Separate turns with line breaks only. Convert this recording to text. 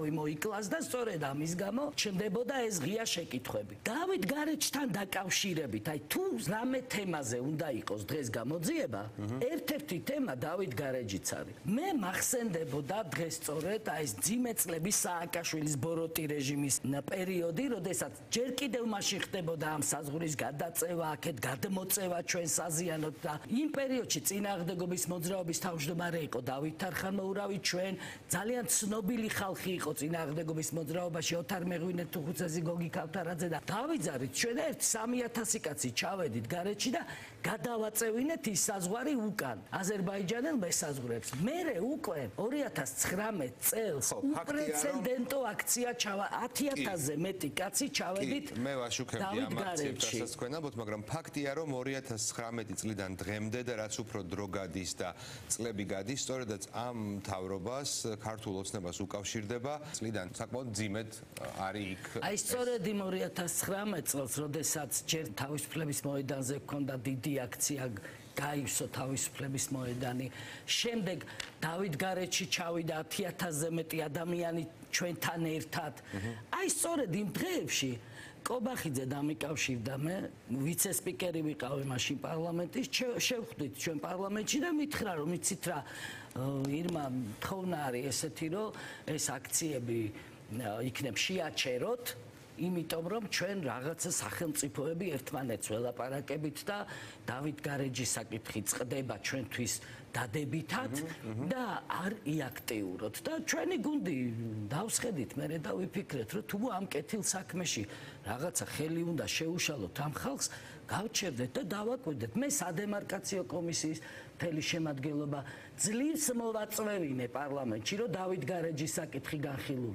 თავი მოიკლას და სწორედ ამის გამო ჩნდებოდა ეს ღია შეკითხვები. დავით გარეჯთან დაკავშირებით, აი თუ რამე თემაზე უნდა იყოს დღეს გამოძიება, ერთ-ერთი თემა დავით გარეჯიც არის. მე მახსენდებოდა დღეს სწორედ აი ეს ძიმე წლების სააკაშვილის ბოროტი რეჟიმის პერიოდი, როდესაც ჯერ კიდევ მაშინ ხდებოდა ამ საზღვრის გადაწევა, აქეთ გადმოწევა ჩვენ საზიანოდ და იმ პერიოდში წინააღმდეგობის მოძრაობის თავმჯდომარე იყო დავით თარხანმოურავი, ჩვენ ძალიან ცნობილი ხალხი იყო წინააღმდეგობის მოძრაობაში, ოთარ მეღვინე, თუხუცესი, გოგი ქავთარაძე და დავიძარით ჩვენ ერთ 3000 კაცი ჩავედით გარეჯში და გადავაწევინეთ ის საზღვარი უკან აზერბაიჯანელ მესაზღვრებს. მერე უკვე 2019 წელს უპრეცედენტო აქცია 10000-ზე მეტი კაცი ჩავედით.
მე ვაშუქებდი ამ აქციებს, რასაც თქვენ ამბობთ, მაგრამ ფაქტია, რომ 2019 წლიდან დღემდე და რაც უფრო დრო გადის და წლები გადის, სწორედაც ამ მთავრობას ქართულ ოცნებას უკავშირდება წლიდან საკმაოდ ძიმედ არის იქ.
აი სწორედ იმ 2019 წელს, როდესაც ჯერ თავისუფლების მოედანზე ჰქონდა დიდი აქცია გაივსო თავისუფლების მოედანი. შემდეგ დავით გარეჯში ჩავიდა 10000-ზე მეტი ადამიანი ჩვენთან ერთად. აი სწორედ იმ დღეებში კობახიძე დამიკავშირდა მე, ვიცე-სპიკერი ვიყავი მაშინ პარლამენტის, შევხვდით ჩვენ პარლამენტში და მითხრა რომ იცით რა, ირმა თხოვნა არის ესეთი რომ ეს აქციები იქნებ შეაჩეროთ, იმიტომ რომ ჩვენ რაღაცა სახელმწიფოები ერთმანეთს ველაპარაკებით და დავით გარეჯის საკითხი წყდება ჩვენთვის დადებითად და არ იაქტიუროთ და ჩვენი გუნდი დავსხედით მე და ვიფიქრეთ რომ თუ ამ კეთილ საქმეში რაღაცა ხელი უნდა შეუშალოთ ამ ხალხს გავჩერდეთ და დავაკვირდეთ მე სადემარკაციო კომისიის მთელი შემადგენლობა ძლივს მოვაწვევინე პარლამენტში რომ დავით გარეჯის საკითხი განხილულ